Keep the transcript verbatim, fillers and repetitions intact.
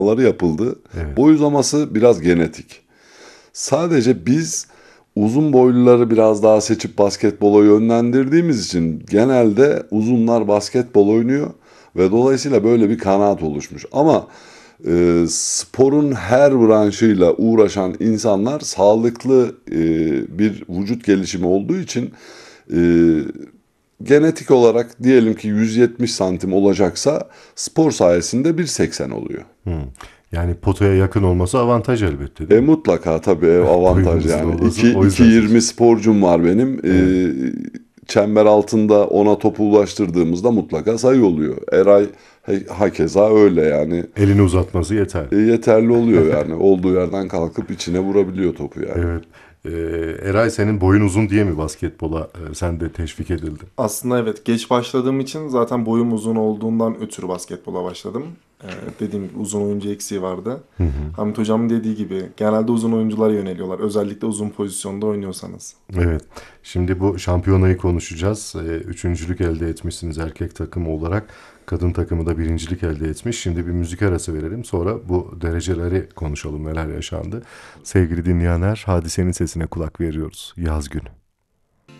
yapıldı. Evet. Boy uzaması biraz genetik. Sadece biz uzun boyluları biraz daha seçip basketbola yönlendirdiğimiz için genelde uzunlar basketbol oynuyor ve dolayısıyla böyle bir kanaat oluşmuş. Ama e, sporun her branşıyla uğraşan insanlar sağlıklı e, bir vücut gelişimi olduğu için e, genetik olarak diyelim ki yüz yetmiş santim olacaksa spor sayesinde bir seksen oluyor. Hmm. Yani potaya yakın olması avantaj elbette, E değil mi? mutlaka tabii ev avantaj Boyunuzun yani. olması iki o iki yüzden seçtim. yirmi sporcum var benim. E, Evet. çember altında ona topu ulaştırdığımızda mutlaka sayı oluyor. Eray he- hakeza öyle yani. Elini uzatması yeter. E, yeterli oluyor yani. Olduğu yerden kalkıp içine vurabiliyor topu yani. Evet. Ee, Eray, senin boyun uzun diye mi basketbola e, sen de teşvik edildin? Aslında evet, geç başladığım için zaten boyum uzun olduğundan ötürü basketbola başladım. Ee, dediğim gibi uzun oyuncu eksiği vardı. Hı hı. Hamit hocamın dediği gibi genelde uzun oyunculara yöneliyorlar. Özellikle uzun pozisyonda oynuyorsanız. Evet. Şimdi bu şampiyonayı konuşacağız. Ee, üçüncülük elde etmişsiniz erkek takımı olarak. Kadın takımı da birincilik elde etmiş. Şimdi bir müzik arası verelim. Sonra bu dereceleri konuşalım. Neler yaşandı. Sevgili dinleyenler, Hadise'nin sesine kulak veriyoruz. Yaz günü.